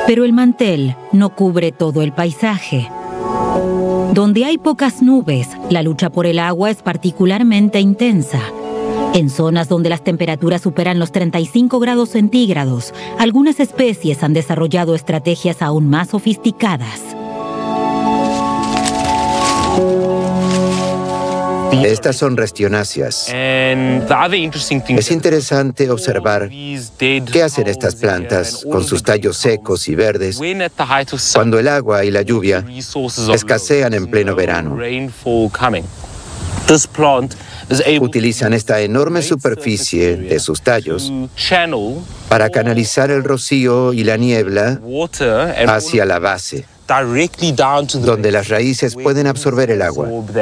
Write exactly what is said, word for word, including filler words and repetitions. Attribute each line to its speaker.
Speaker 1: Pero el mantel no cubre todo el paisaje. Donde hay pocas nubes, la lucha por el agua es particularmente intensa. En zonas donde las temperaturas superan los treinta y cinco grados centígrados, algunas especies han desarrollado estrategias aún más sofisticadas.
Speaker 2: Estas son restionáceas. Es interesante observar qué hacen estas plantas con sus tallos secos y verdes cuando el agua y la lluvia escasean en pleno verano. Utilizan esta enorme superficie de sus tallos para canalizar el rocío y la niebla hacia la base, donde las raíces pueden absorber el agua.